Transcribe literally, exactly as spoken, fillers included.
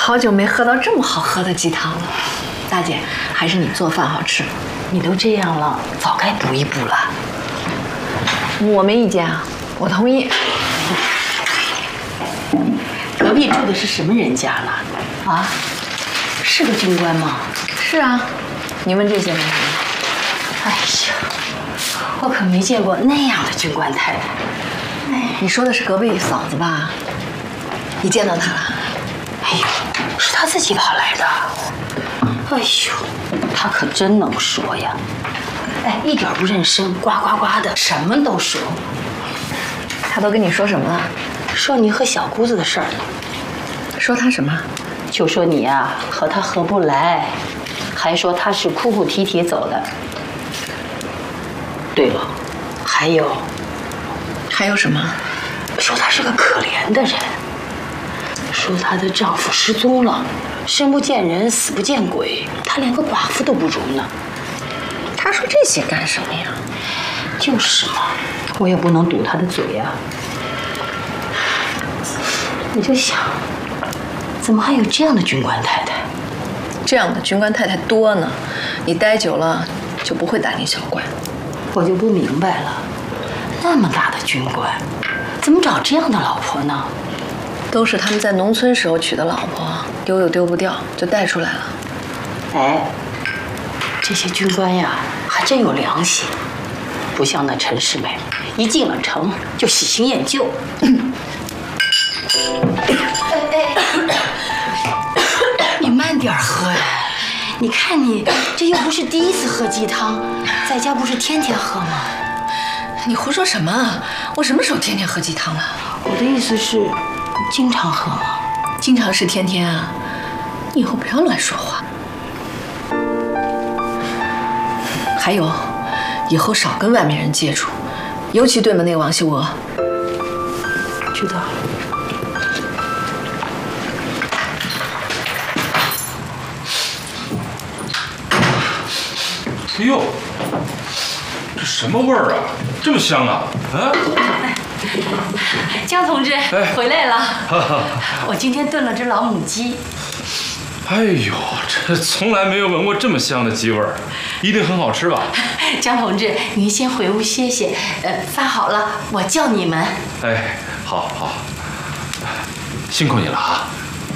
好久没喝到这么好喝的鸡汤了。大姐，还是你做饭好吃。 你都这样了，早该补一补了。 我没意见啊，我同意。 隔壁住的是什么人家呢？啊，是个军官吗？ 是啊，你问这些干什么？ 哎呀，我可没见过那样的军官太太。 哎，你说的是隔壁嫂子吧？你见到她了？ 哎呦，是她自己跑来的。哎呦，她可真能说呀！哎，一点不认生，呱呱呱的，什么都说。 她都跟你说什么了？ 说你和小姑子的事儿呢。 说她什么？ 就说你呀、啊、和她合不来，还说她是哭哭啼啼走的。对了，还有， 还有什么？ 说她是个可怜的人，说她的丈夫失踪了，生不见人，死不见鬼，她连个寡妇都不如呢。 她说这些干什么呀？ 就是嘛，我也不能堵她的嘴呀、啊。我就想，怎么还有这样的军官太太？ 这样的军官太太多呢，你待久了就不会大惊小怪。 我就不明白了，那么大的军官，怎么找这样的老婆呢？ 都是他们在农村时候娶的老婆，丢又丢不掉，就带出来了。 哎，这些军官呀，还真有良心，不像那陈世美，一进了城就喜新厌旧。哎哎，你慢点喝呀！你看你这又不是第一次喝鸡汤，在家不是天天喝吗？ 你胡说什么？我什么时候天天喝鸡汤了？ 我的意思是，经常喝吗？ 经常是天天啊！你以后不要乱说话。还有，以后少跟外面人接触，尤其对门那个王秀娥。 知道了。 哎呦，这什么味儿啊？这么香啊！啊！ 江同志， 哎， 回来了。我今天炖了只老母鸡。 哎呦，这从来没有闻过这么香的鸡味儿，一定很好吃吧？ 江同志，您先回屋歇歇，呃，饭好了我叫你们。 哎，好好，辛苦你了啊！